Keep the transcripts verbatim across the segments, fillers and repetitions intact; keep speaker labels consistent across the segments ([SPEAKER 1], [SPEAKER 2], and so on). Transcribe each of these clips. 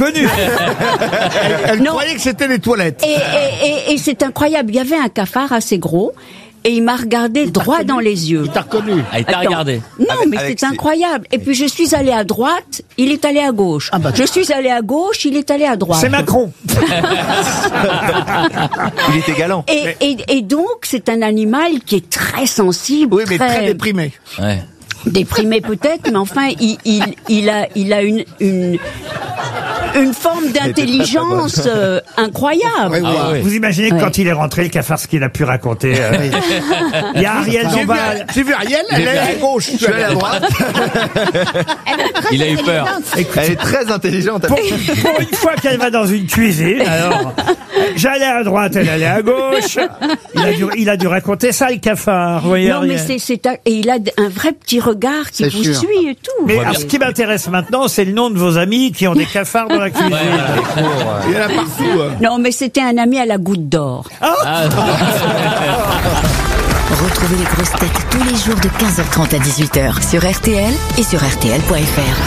[SPEAKER 1] connu.
[SPEAKER 2] Elle, elle croyait que c'était les toilettes.
[SPEAKER 3] Et, et, et, et c'est incroyable. Il y avait un cafard assez gros. Et il m'a regardé droit
[SPEAKER 2] reconnu
[SPEAKER 3] dans les yeux.
[SPEAKER 2] Il t'a reconnu.
[SPEAKER 4] Ah, il t'a
[SPEAKER 3] Attends.
[SPEAKER 4] regardé.
[SPEAKER 3] Non,
[SPEAKER 5] Avec-
[SPEAKER 3] mais
[SPEAKER 5] avec
[SPEAKER 3] c'est
[SPEAKER 5] ses-
[SPEAKER 3] incroyable. Et puis je suis allée à droite, il est allé à gauche.
[SPEAKER 2] Ah bah,
[SPEAKER 3] je suis allée à gauche, il est allé à droite.
[SPEAKER 1] C'est Macron.
[SPEAKER 5] Il était galant.
[SPEAKER 3] Et, et, et donc, c'est un animal qui est très sensible,
[SPEAKER 2] Oui, mais très déprimé.
[SPEAKER 4] Ouais.
[SPEAKER 3] déprimé peut-être, mais enfin, il, il, il a, il a une, une, une forme d'intelligence euh, incroyable.
[SPEAKER 2] Ouais, ouais.
[SPEAKER 4] Ah, oui.
[SPEAKER 1] Vous imaginez que
[SPEAKER 3] Ouais.
[SPEAKER 1] quand il est rentré, le cafard, ce qu'il a pu raconter. euh, Il y a Ariel
[SPEAKER 2] J'ai vu,
[SPEAKER 1] Dombal.
[SPEAKER 2] j'ai vu Ariel, elle est à gauche.
[SPEAKER 5] Je suis allé à droite.
[SPEAKER 4] Il a eu peur.
[SPEAKER 5] Elle est très intelligente.
[SPEAKER 1] Pour, pour une fois qu'elle va dans une cuisine, alors, j'allais à droite, elle allait à gauche. Il a dû, il a dû raconter ça, le cafard. Vous voyez,
[SPEAKER 3] Non, mais
[SPEAKER 1] Ariel.
[SPEAKER 3] c'est, c'est, un- et il a un vrai petit regard qui
[SPEAKER 2] C'est
[SPEAKER 3] vous
[SPEAKER 2] sûr.
[SPEAKER 3] suit et tout.
[SPEAKER 1] Mais alors, ce qui m'intéresse maintenant, c'est le nom de vos amis qui ont des cafards dans la cuisine.
[SPEAKER 2] Il y en a partout. hein.
[SPEAKER 3] Non, mais c'était un ami à la goutte d'or.
[SPEAKER 6] Retrouvez les grosses têtes tous les jours de quinze heures trente à dix-huit heures sur R T L et sur R T L point F R.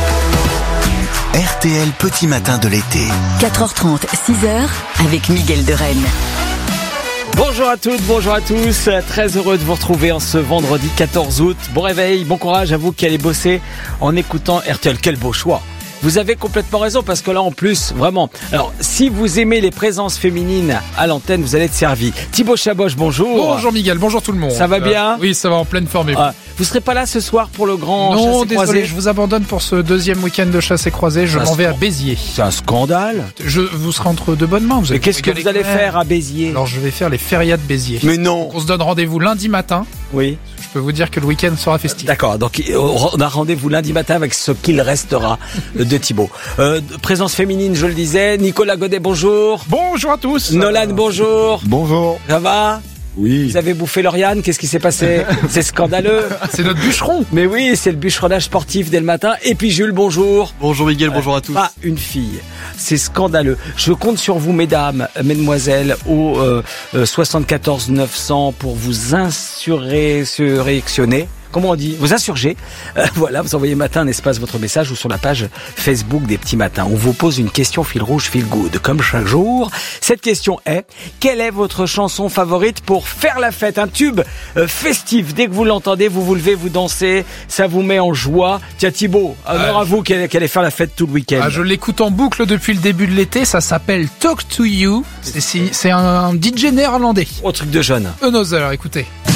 [SPEAKER 7] R T L Petit Matin de l'été.
[SPEAKER 6] quatre heures trente, six heures avec Miguel de Rennes.
[SPEAKER 4] Bonjour à toutes, bonjour à tous. Très heureux de vous retrouver en ce vendredi quatorze août. Bon réveil, bon courage à vous qui allez bosser en écoutant R T L. Quel beau choix. Vous avez complètement raison parce que là en plus, vraiment, alors si vous aimez les présences féminines à l'antenne, vous allez être servi. Thibaut Chaboch, bonjour.
[SPEAKER 8] Bonjour Miguel, bonjour tout le monde.
[SPEAKER 4] Ça va bien
[SPEAKER 8] Euh, Oui, ça va en pleine forme. et vous
[SPEAKER 4] Ah, vous serez pas là ce soir pour le grand
[SPEAKER 8] Non,
[SPEAKER 4] chassé croisé?
[SPEAKER 8] désolé, je vous abandonne pour ce deuxième week-end de chasse et croisée. Je
[SPEAKER 4] Ça
[SPEAKER 8] m'en
[SPEAKER 4] se
[SPEAKER 8] vais à
[SPEAKER 4] prend.
[SPEAKER 8] Béziers.
[SPEAKER 4] C'est un scandale.
[SPEAKER 8] Je vous serez entre de bonnes mains. Vous
[SPEAKER 4] Mais
[SPEAKER 8] allez
[SPEAKER 4] qu'est-ce que
[SPEAKER 8] régaler
[SPEAKER 4] vous allez
[SPEAKER 8] quand même.
[SPEAKER 4] faire à Béziers?
[SPEAKER 8] Alors je vais faire les férias de Béziers.
[SPEAKER 4] Mais non.
[SPEAKER 8] Donc, on se donne rendez-vous lundi matin.
[SPEAKER 4] Oui.
[SPEAKER 8] Je peux vous dire que le week-end sera festif.
[SPEAKER 4] D'accord, donc on a rendez-vous lundi matin avec ce qu'il restera de Thibaut. Euh, présence féminine, je le disais. Nicolas Godet, bonjour.
[SPEAKER 8] Bonjour à tous.
[SPEAKER 4] Nolan, bonjour.
[SPEAKER 5] Bonjour.
[SPEAKER 4] Ça va?
[SPEAKER 5] Oui.
[SPEAKER 4] Vous avez bouffé Lauriane, qu'est-ce qui s'est passé? C'est scandaleux.
[SPEAKER 8] C'est notre bûcheron.
[SPEAKER 4] Mais oui, c'est le bûcheronnage sportif dès le matin. Et puis Jules, bonjour.
[SPEAKER 5] Bonjour Miguel, bonjour à tous.
[SPEAKER 4] Pas une fille. C'est scandaleux. Je compte sur vous, mesdames, mesdemoiselles, au euh, euh, soixante-quatorze neuf cents pour vous insurrectionner. Comment on dit? Vous insurger. Euh, voilà, vous envoyez matin un espace votre message ou sur la page Facebook des Petits Matins. On vous pose une question fil rouge, fil good, comme chaque jour. Cette question est, quelle est votre chanson favorite pour faire la fête? Un tube euh, festif. Dès que vous l'entendez, vous vous levez, vous dansez, ça vous met en joie. Tiens Thibaut, honneur
[SPEAKER 8] Ah,
[SPEAKER 4] à vous qui allez, qui allez faire la fête tout le week-end.
[SPEAKER 8] Ah, je l'écoute en boucle depuis le début de l'été. Ça s'appelle Talk to You. C'est, si- c'est un D J néerlandais.
[SPEAKER 4] Au truc de jeune.
[SPEAKER 8] Another, écoutez.